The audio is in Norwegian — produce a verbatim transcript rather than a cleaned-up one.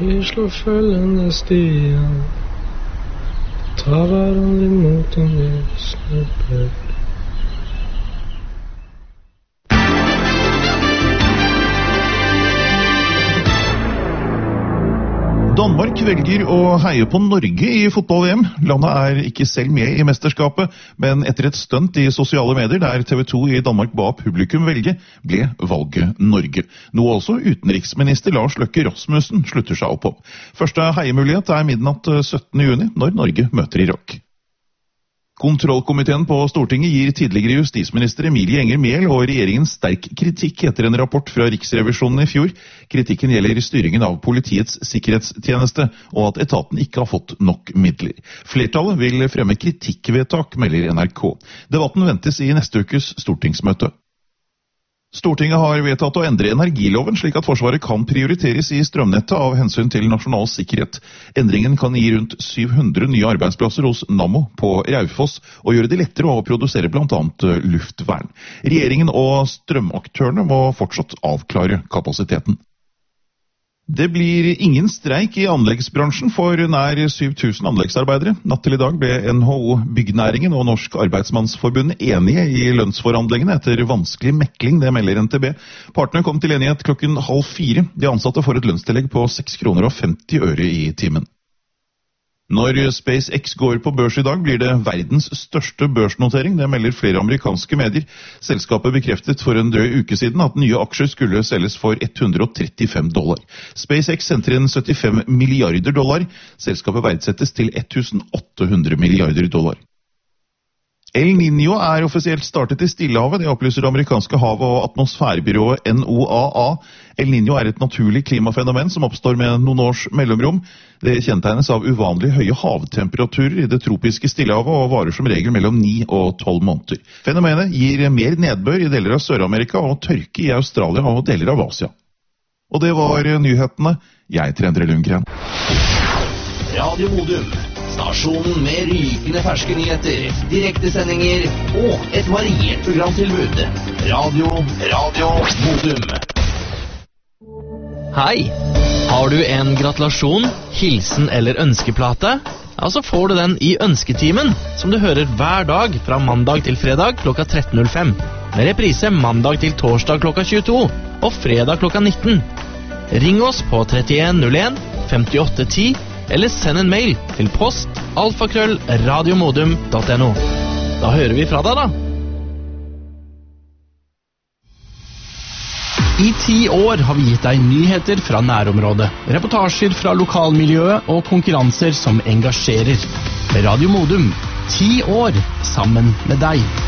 Vi slår følgende stier, tar hverandre imot en lysende bøk. Danmark velger å heie på Norge i fotball-V M. Landet er ikke selv med i mesterskapet, men etter et stunt i sosiale medier der T V to i Danmark ba publikum velge, ble valget Norge. Noe også utenriksminister Lars Løkke Rasmussen slutter seg opp om. Første heiemulighet er midnatt syttende juni, når Norge møter Irak. Kontrollkomiteen på Stortinget gir tidligere justisminister Emilie Enger Mehl og regjeringen sterk kritikk etter en rapport fra Riksrevisjonen i fjor. Kritikken gjelder styringen av politiets sikkerhetstjeneste, og at etaten ikke har fått nok midler. Flertallet vil fremme kritikkvedtak, melder N R K. Debatten ventes i neste ukes stortingsmøte. Stortinget har vedtatt å endre energiloven slik at Forsvaret kan prioriteres i strømnettet av hensyn til nasjonal sikkerhet. Endringen kan gi rundt syv hundre nye arbeidsplasser hos Nammo på Raufoss og gjøre det lettere å produsere blant annet luftvern. Regjeringen og strømaktørene må fortsatt avklare kapasiteten. Det blir ingen streik i anleggsbransjen for nær syv tusen anleggsarbeidere. Natt til i dag ble N H O Byggnæringen og Norsk Arbeidsmannsforbund enige i lønnsforhandlingene etter vanskelig mekling, det melder N T B. Partene kom til enighet klokken halv fire. De ansatte får et lønnstillegg på seks kroner og femti øre i timen. Når SpaceX går på børs i dag, blir det verdens største børsnotering, det melder flere amerikanske medier. Selskapet bekreftet for en drøy uke siden at nye aksjer skulle selges for hundre og trettifem dollar. SpaceX sendte inn syttifem milliarder dollar. Selskapet verdsettes til åtte hundre milliarder dollar. El Niño er offisielt startet i Stillehavet, det opplyser det amerikanske hav- og atmosfærebyrået N O A A. El Niño er et naturlig klimafenomen som oppstår med noen års mellomrom. Det kjennetegnes av uvanlig høye havtemperaturer i det tropiske Stillehavet og varer som regel mellom ni og tolv måneder. Fenomenet gir mer nedbør i deler av Sør-Amerika og tørke i Australia og deler av Asia. Og det var nyhetene. Jeg heter Endre Lundgren. Radio Modum. Stasjonen med rykende ferske nyheter, direktesendinger og et variert programtilbud. Radio, radio, Modum. Hei! Har du en gratulasjon, hilsen eller ønskeplate? Ja, så får du den i Ønsketimen, som du hører hver dag fra mandag til fredag klokka tretten null fem. Med reprise mandag til torsdag klokka tjueto og fredag klokka nitten. Ring oss på trettien null en femtiåtte ti eller send en mail til post alfakrøll radiomodum punktum no. Da hører vi fra deg, da. I ti år har vi gitt deg nyheter fra nærområdet, reportasjer fra lokalmiljøet og konkurranser som engasjerer. Radio Modum, ti år sammen med deg.